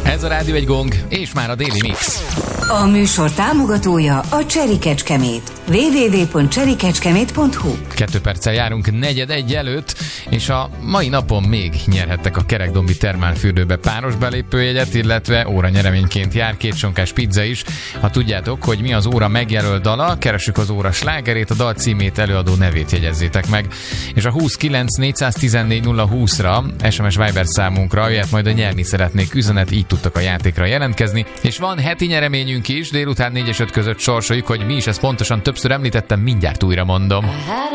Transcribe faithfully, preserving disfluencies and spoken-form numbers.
Ez a Rádió egy Gong, és már a Daily Mix. A műsor támogatója a Cseri Kecskemét. double-u double-u double-u pont cseri kecskemét pont hu. Kettő perccel járunk negyed egy előtt, és a mai napon még nyerhettek a Kerekdombi termálfürdőbe páros belépőjegyet, illetve óra nyereményként jár két sonkás pizza is. Ha tudjátok, hogy mi az óra megjelölt dala, keressük az óra slágerét, a dal címét, előadó nevét jegyezzétek meg. És a huszonkilenc négyszáztizennégy nulla húszra es em es Viber számunkra, jöhet majd a nyerni szeretnék üzenet, így tudtak a játékra jelentkezni. És van heti nyereményünk is, délután négy és öt között sorsoljuk, hogy mi is, ezt pontosan többször említettem, mindjárt újra mondom.